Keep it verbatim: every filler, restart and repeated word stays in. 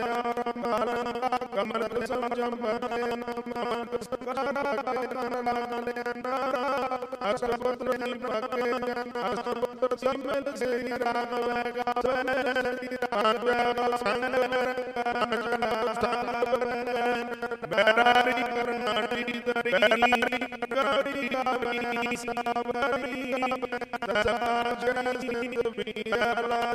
ਕਮਲ ਸੰਜਮ ਬਰੇ ਨਮਨ ਸਕਰਾ ਕੇ ਤਨ ਲੈਣਾ ਅਸਪਤਰ ਨੀ ਪਕੇ ਅਸਪਤਰ ਸਿਮਲ ਸੇ ਰਾਮ ਵੈ ਗਾਵੇ ਰਾਮ ਸੰਗ ਰੰਗਾ ਬੈਰਾਰੀ ਕਰਨਾਟੀ ਤਰੀ ਗੜੀ ਗਾਵੀ ਸਾਵਰੀ ਦਸਾ ਜਨ ਸਿੰਧ ਪੀਲਾ